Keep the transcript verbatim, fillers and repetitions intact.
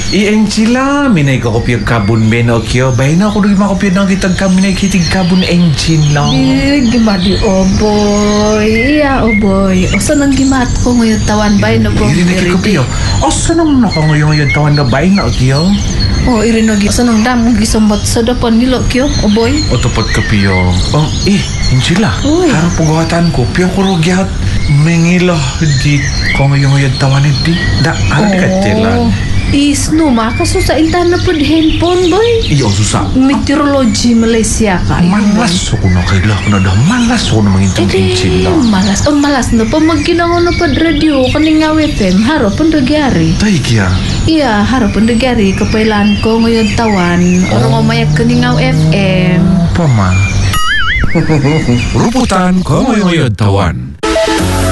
I Angela, minay ka kopya kabun beno kyo. Bahay na ako rin makopya ng kitang kaminay kitig kabun Angela. Eh, gimadi oh boy. Iya oh boy. O saan ang gimat ko ngayon tawan bay na bro? Iri na kikopya. O saan ang nakangayong ngayon tawan na bahay na kyo? Oh, iri na gi. Saan ang dam gisambot sa dapan nilo kyo oh boy? O tapat kapyo. Um, eh, Angela. Uy. Harap pagawatan ko. Piyo ko rogyat. Mengilo di ko ngayong ngayon tawan hindi. Da, harap di ka tilan. Is no makaso sa intan na pod handphone boy. Iyo susah. Meteorology Malaysia ka. Malas ako na kaila ko na dah. Malas ako na mangintang Angela. Malas. Oh malas na pa magkinangon na pod radio kaning nga F M harap pun nagyari. Tay kya. Iya harap pun nagyari kapailan ko ngayon tawan. Orang mamayag kaning nga F M. Pama. Ruputan ko ngayon tawan.